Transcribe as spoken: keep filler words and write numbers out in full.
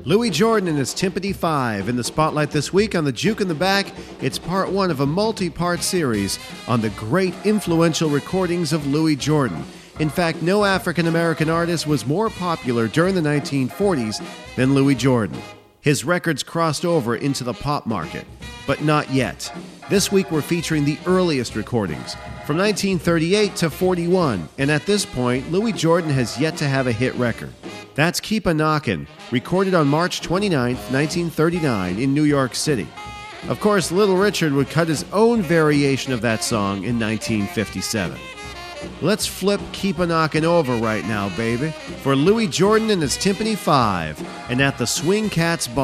Louis Jordan and his Timpani Five in the spotlight this week on the Juke in the Back. It's part one of a multi-part series on the great influential recordings of Louis Jordan. In fact, no African-American artist was more popular during the nineteen forties than Louis Jordan. His records crossed over into the pop market, but not yet. This week we're featuring the earliest recordings, from nineteen thirty-eight to forty-one, and at this point, Louis Jordan has yet to have a hit record. That's Keep a Knockin', recorded on March twenty-ninth, nineteen thirty-nine in New York City. Of course, Little Richard would cut his own variation of that song in nineteen fifty-seven. Let's flip Keep a Knockin' over right now, baby, for Louis Jordan and his Timpani Five, and at the Swing Cats Bar.